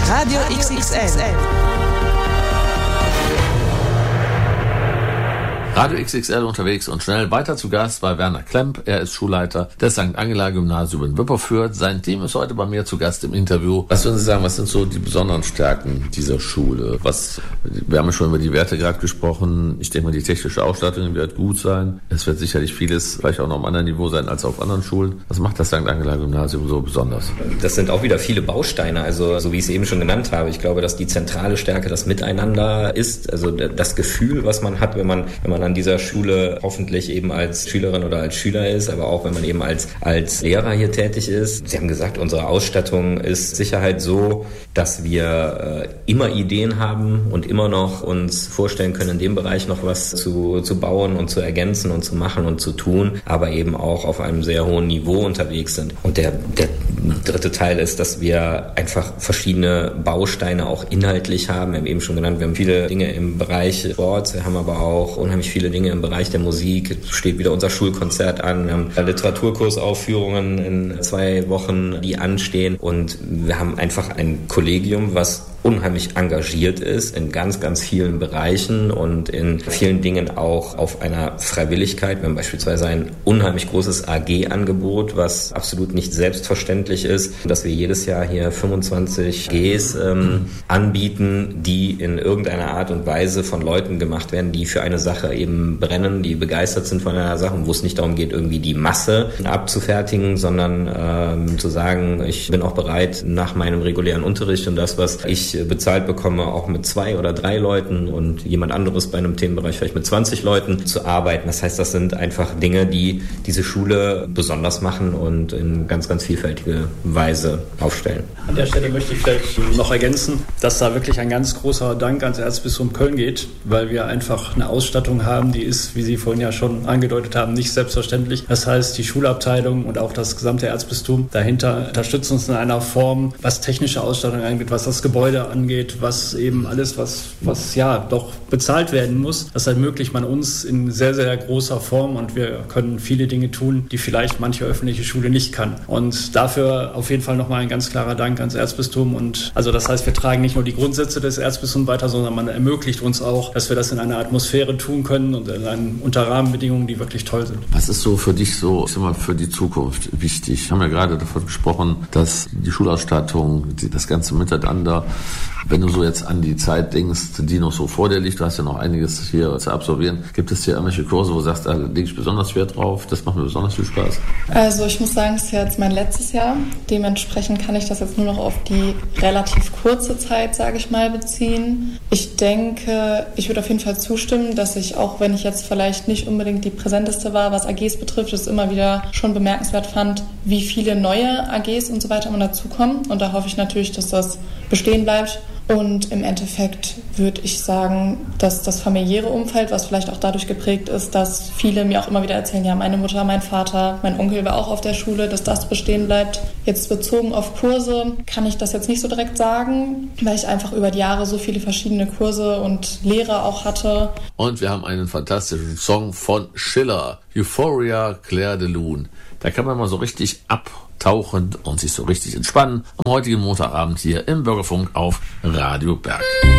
Radio XXL. Radio XXL unterwegs und schnell weiter zu Gast bei Werner Klemp. Er ist Schulleiter des St. Angela Gymnasium in Wipperfürth. Sein Team ist heute bei mir zu Gast im Interview. Was würden Sie sagen, was sind so die besonderen Stärken dieser Schule? Wir haben ja schon über die Werte gerade gesprochen. Ich denke mal, die technische Ausstattung wird gut sein. Es wird sicherlich vieles vielleicht auch noch auf einem anderen Niveau sein als auf anderen Schulen. Was macht das St. Angela Gymnasium so besonders? Das sind auch wieder viele Bausteine, also so wie ich es eben schon genannt habe. Ich glaube, dass die zentrale Stärke das Miteinander ist, also das Gefühl, was man hat, wenn man an dieser Schule hoffentlich eben als Schülerin oder als Schüler ist, aber auch wenn man eben als Lehrer hier tätig ist. Sie haben gesagt, unsere Ausstattung ist Sicherheit so, dass wir immer Ideen haben und immer noch uns vorstellen können, in dem Bereich noch was zu bauen und zu ergänzen und zu machen und zu tun, aber eben auch auf einem sehr hohen Niveau unterwegs sind. Und der dritte Teil ist, dass wir einfach verschiedene Bausteine auch inhaltlich haben. Wir haben eben schon genannt, wir haben viele Dinge im Bereich Sport, wir haben aber auch unheimlich viele Dinge im Bereich der Musik. Es steht wieder unser Schulkonzert an. Wir haben Literaturkursaufführungen in 2 Wochen, die anstehen. Und wir haben einfach ein Kollegium, was unheimlich engagiert ist in ganz, ganz vielen Bereichen und in vielen Dingen auch auf einer Freiwilligkeit. Wir haben beispielsweise ein unheimlich großes AG-Angebot, was absolut nicht selbstverständlich ist, dass wir jedes Jahr hier 25 Gs anbieten, die in irgendeiner Art und Weise von Leuten gemacht werden, die für eine Sache eben brennen, die begeistert sind von einer Sache, wo es nicht darum geht, irgendwie die Masse abzufertigen, sondern zu sagen, ich bin auch bereit, nach meinem regulären Unterricht und das, was ich bezahlt bekomme, auch mit 2 oder 3 Leuten und jemand anderes bei einem Themenbereich vielleicht mit 20 Leuten zu arbeiten. Das heißt, das sind einfach Dinge, die diese Schule besonders machen und in ganz, ganz vielfältige Weise aufstellen. An der Stelle möchte ich vielleicht noch ergänzen, dass da wirklich ein ganz großer Dank ans Erzbistum Köln geht, weil wir einfach eine Ausstattung haben, die ist, wie Sie vorhin ja schon angedeutet haben, nicht selbstverständlich. Das heißt, die Schulabteilung und auch das gesamte Erzbistum dahinter unterstützen uns in einer Form, was technische Ausstattung angeht, was das Gebäude angeht, was eben alles, was ja doch bezahlt werden muss. Das ermöglicht man uns in sehr, sehr großer Form und wir können viele Dinge tun, die vielleicht manche öffentliche Schule nicht kann. Und dafür auf jeden Fall nochmal ein ganz klarer Dank ans Erzbistum. Und also das heißt, wir tragen nicht nur die Grundsätze des Erzbistums weiter, sondern man ermöglicht uns auch, dass wir das in einer Atmosphäre tun können und unter Rahmenbedingungen, die wirklich toll sind. Was ist so für dich so, ich sag mal, für die Zukunft wichtig? Wir haben ja gerade davon gesprochen, dass die Schulausstattung, das ganze Miteinander, wenn du so jetzt an die Zeit denkst, die noch so vor dir liegt, du hast ja noch einiges hier zu absolvieren, gibt es hier irgendwelche Kurse, wo du sagst, da lege ich besonders Wert drauf, das macht mir besonders viel Spaß? Also ich muss sagen, es ist ja jetzt mein letztes Jahr, dementsprechend kann ich das jetzt nur noch auf die relativ kurze Zeit, sage ich mal, beziehen. Ich denke, ich würde auf jeden Fall zustimmen, dass ich, auch wenn ich jetzt vielleicht nicht unbedingt die präsenteste war, was AGs betrifft, es immer wieder schon bemerkenswert fand, wie viele neue AGs und so weiter immer dazukommen. Und da hoffe ich natürlich, dass das bestehen bleibt. Und im Endeffekt würde ich sagen, dass das familiäre Umfeld, was vielleicht auch dadurch geprägt ist, dass viele mir auch immer wieder erzählen, ja, meine Mutter, mein Vater, mein Onkel war auch auf der Schule, dass das bestehen bleibt. Jetzt bezogen auf Kurse kann ich das jetzt nicht so direkt sagen, weil ich einfach über die Jahre so viele verschiedene Kurse und Lehrer auch hatte. Und wir haben einen fantastischen Song von Schiller, Euphoria, Clair de Lune. Da kann man mal so richtig abtauchen und sich so richtig entspannen am heutigen Montagabend hier im Bürgerfunk auf Radio Berg.